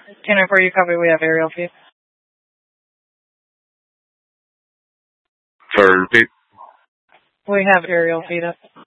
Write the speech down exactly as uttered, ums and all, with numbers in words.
ten oh four, you copy, we have aerial feed. Sorry, repeat. We have aerial feed up.